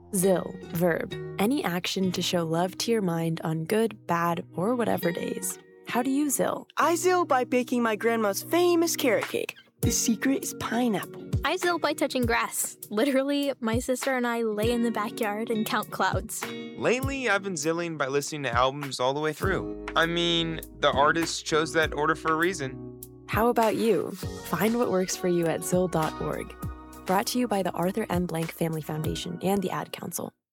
Zill, verb, any action to show love to your mind on good, bad, or whatever days. How do you Zill? I Zill by baking my grandma's famous carrot cake. The secret is pineapple. I Zill by touching grass. Literally, my sister and I lay in the backyard and count clouds. Lately, I've been zilling by listening to albums all the way through. I mean, the artist chose that order for a reason. How about you? Find what works for you at Zill.org. Brought to you by the Arthur M. Blank Family Foundation and the Ad Council.